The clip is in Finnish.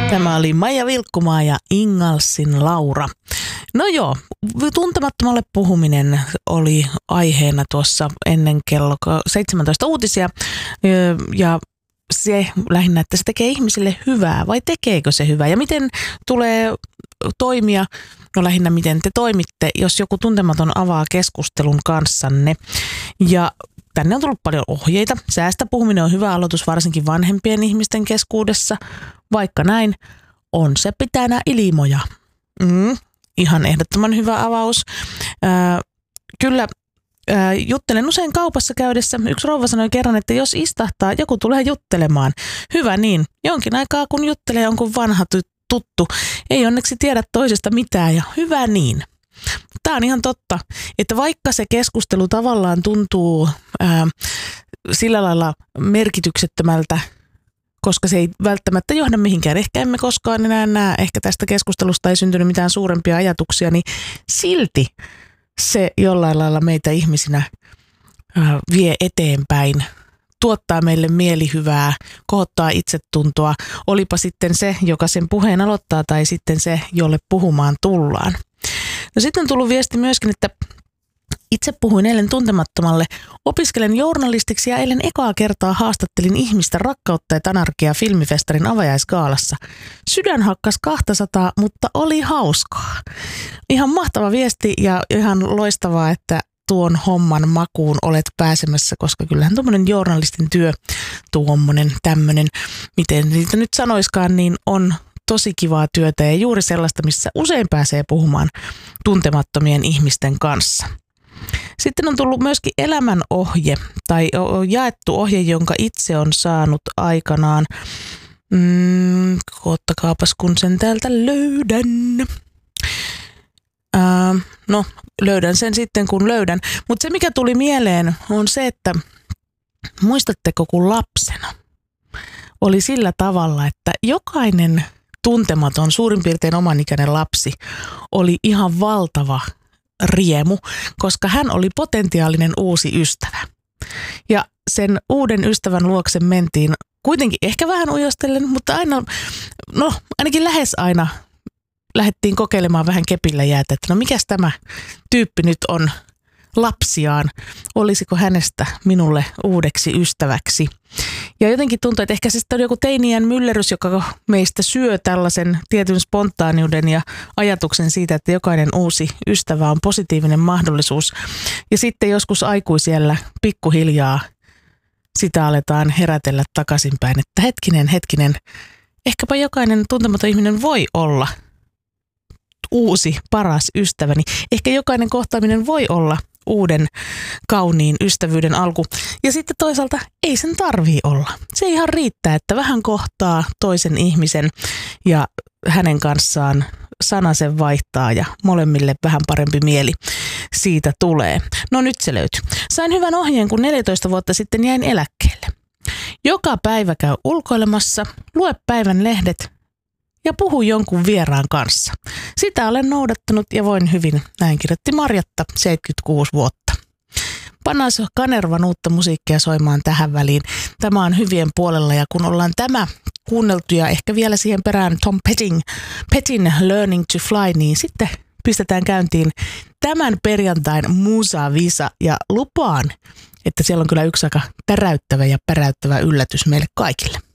Tämä oli Maija Vilkkumaa ja Ingalsin Laura. No joo, tuntemattomalle puhuminen oli aiheena tuossa ennen kello 17 uutisia ja se lähinnä, että se tekee ihmisille hyvää vai tekeekö se hyvää ja miten tulee toimia, no lähinnä miten te toimitte, jos joku tuntematon avaa keskustelun kanssanne ja tänne on tullut paljon ohjeita. Säästä puhuminen on hyvä aloitus varsinkin vanhempien ihmisten keskuudessa, vaikka näin on se pitää nää ilmoja. Ihan ehdottoman hyvä avaus. Kyllä juttelen usein kaupassa käydessä. Yksi rouva sanoi kerran, että jos istahtaa, joku tulee juttelemaan. Hyvä niin. Jonkin aikaa kun juttelee jonkun vanha tuttu, ei onneksi tiedä toisesta mitään ja hyvä niin. Tämä on ihan totta, että vaikka se keskustelu tavallaan tuntuu sillä lailla merkityksettömältä, koska se ei välttämättä johda mihinkään. Ehkä emme koskaan enää näe, ehkä tästä keskustelusta ei syntynyt mitään suurempia ajatuksia, niin silti se jollain lailla meitä ihmisinä vie eteenpäin, tuottaa meille mielihyvää, kohottaa itsetuntoa, olipa sitten se, joka sen puheen aloittaa tai sitten se, jolle puhumaan tullaan. No sitten on tullut viesti myöskin, että itse puhuin eilen tuntemattomalle. Opiskelen journalistiksi ja eilen ekaa kertaa haastattelin ihmistä Rakkautta ja anarkiaa filmifestarin avajaisgaalassa. Sydän hakkas 200, mutta oli hauskaa. Ihan mahtava viesti ja ihan loistavaa, että tuon homman makuun olet pääsemässä, koska kyllähän tuommoinen journalistin työ, tuommoinen tämmöinen, miten niitä nyt sanoiskaan, niin on tosi kivaa työtä ja juuri sellaista, missä usein pääsee puhumaan tuntemattomien ihmisten kanssa. Sitten on tullut myöskin elämänohje tai jaettu ohje, jonka itse on saanut aikanaan. Ottakaapas kun sen täältä löydän. No, löydän sen sitten kun löydän. Mutta se mikä tuli mieleen on se, että muistatteko kun lapsena oli sillä tavalla, että jokainen tuntematon, suurin piirtein omanikäinen lapsi oli ihan valtava riemu, koska hän oli potentiaalinen uusi ystävä. Ja sen uuden ystävän luokse mentiin kuitenkin ehkä vähän ujostellen, mutta aina, no ainakin lähes aina lähdettiin kokeilemaan vähän kepillä jäätä, että no mikäs tämä tyyppi nyt on lapsiaan, olisiko hänestä minulle uudeksi ystäväksi. Ja jotenkin tuntuu, että ehkä se sitten on joku teiniän myllerys, joka meistä syö tällaisen tietyn spontaaniuden ja ajatuksen siitä, että jokainen uusi ystävä on positiivinen mahdollisuus. Ja sitten joskus aikuisiellä pikkuhiljaa sitä aletaan herätellä takaisinpäin, että hetkinen, ehkäpä jokainen tuntematon ihminen voi olla uusi paras ystäväni. Ehkä jokainen kohtaaminen voi olla uuden kauniin ystävyyden alku. Ja sitten toisaalta ei sen tarvii olla. Se ihan riittää, että vähän kohtaa toisen ihmisen ja hänen kanssaan sanasen vaihtaa ja molemmille vähän parempi mieli siitä tulee. No nyt se löytyy. Sain hyvän ohjeen, kun 14 vuotta sitten jäin eläkkeelle. Joka päivä käy ulkoilemassa, lue päivän lehdet ja puhu jonkun vieraan kanssa. Sitä olen noudattanut ja voin hyvin, näin kirjoitti Marjatta, 76 vuotta. Pannaan Kanervan uutta musiikkia soimaan tähän väliin. Tämä on hyvien puolella ja kun ollaan tämä kuunneltu ja ehkä vielä siihen perään Tom Pettin Learning to Fly, niin sitten pistetään käyntiin tämän perjantain Musa Visa ja lupaan, että siellä on kyllä yksi aika täräyttävä yllätys meille kaikille.